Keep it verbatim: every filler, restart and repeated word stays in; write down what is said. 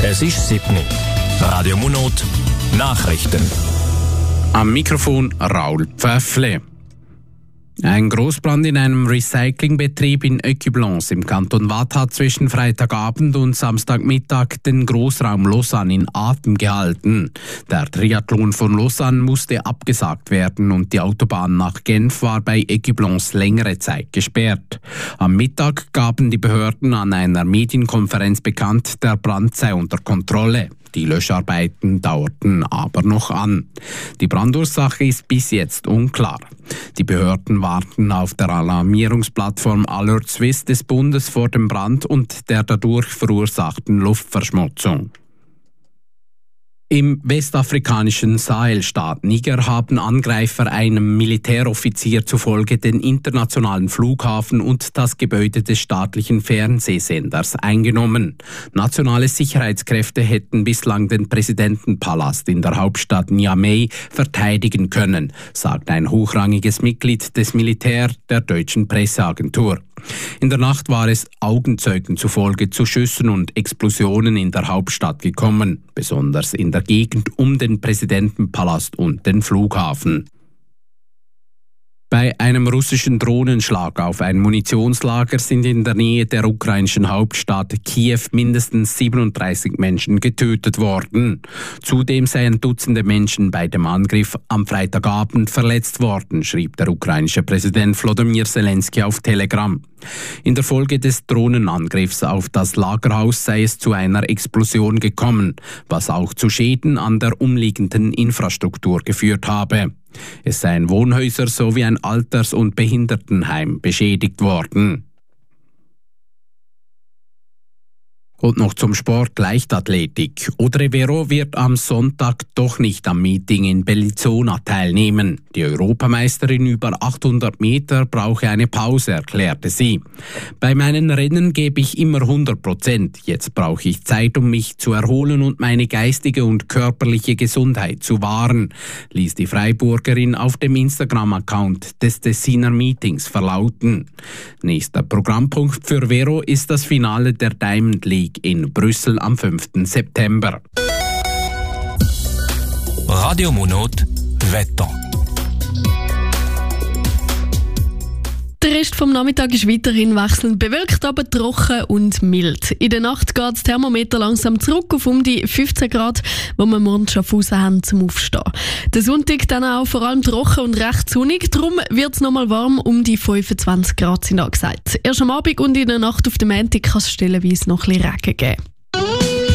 Es ist sieben Uhr. Radio Monot, Nachrichten. Am Mikrofon Raul Pfäffle. Ein Großbrand in einem Recyclingbetrieb in Ecublens im Kanton Waadt hat zwischen Freitagabend und Samstagmittag den Großraum Lausanne in Atem gehalten. Der Triathlon von Lausanne musste abgesagt werden und die Autobahn nach Genf war bei Ecublens längere Zeit gesperrt. Am Mittag gaben die Behörden an einer Medienkonferenz bekannt, der Brand sei unter Kontrolle. Die Löscharbeiten dauerten aber noch an. Die Brandursache ist bis jetzt unklar. Die Behörden warten auf der Alarmierungsplattform Alert Swiss des Bundes vor dem Brand und der dadurch verursachten Luftverschmutzung. Im westafrikanischen Sahelstaat Niger haben Angreifer einem Militäroffizier zufolge den internationalen Flughafen und das Gebäude des staatlichen Fernsehsenders eingenommen. Nationale Sicherheitskräfte hätten bislang den Präsidentenpalast in der Hauptstadt Niamey verteidigen können, sagt ein hochrangiges Mitglied des Militär der deutschen Presseagentur. In der Nacht war es Augenzeugen zufolge zu Schüssen und Explosionen in der Hauptstadt gekommen, besonders in der Gegend um den Präsidentenpalast und den Flughafen. Bei einem russischen Drohnenschlag auf ein Munitionslager sind in der Nähe der ukrainischen Hauptstadt Kiew mindestens siebenunddreißig Menschen getötet worden. Zudem seien Dutzende Menschen bei dem Angriff am Freitagabend verletzt worden, schrieb der ukrainische Präsident Volodymyr Zelensky auf Telegram. In der Folge des Drohnenangriffs auf das Lagerhaus sei es zu einer Explosion gekommen, was auch zu Schäden an der umliegenden Infrastruktur geführt habe. Es seien Wohnhäuser sowie ein Alters- und Behindertenheim beschädigt worden. Und noch zum Sport Leichtathletik. Audrey Vero wird am Sonntag doch nicht am Meeting in Bellinzona teilnehmen. Die Europameisterin über achthundert Meter brauche eine Pause, erklärte sie. Bei meinen Rennen gebe ich immer hundert Prozent. Jetzt brauche ich Zeit, um mich zu erholen und meine geistige und körperliche Gesundheit zu wahren, ließ die Freiburgerin auf dem Instagram-Account des Tessiner Meetings verlauten. Nächster Programmpunkt für Vero ist das Finale der Diamond League in Brüssel am fünften September. Radio Monot, Wetter. Der Rest vom Nachmittag ist weiterhin wechselnd bewölkt, aber trocken und mild. In der Nacht geht das Thermometer langsam zurück auf um die fünfzehn Grad, wo wir morgen schon Fuß haben zum Aufstehen. Der Sonntag dann auch vor allem trocken und recht sonnig, darum wird es nochmal warm, um die fünfundzwanzig Grad sind angesagt. Erst am Abend und in der Nacht auf dem Montag kann es stellenweise noch ein bisschen Regen geben.